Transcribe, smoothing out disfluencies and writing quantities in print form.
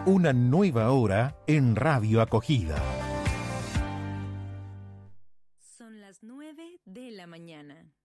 Una nueva hora en Radio Acogida. Son las 9 de la mañana.